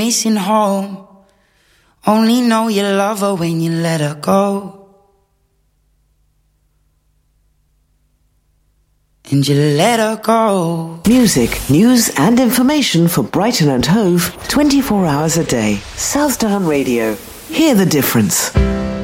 missing home. Only know you love her when you let her go. And you let her go. Music, news and information for Brighton and Hove 24 hours a day. Southdown Radio. Hear the difference.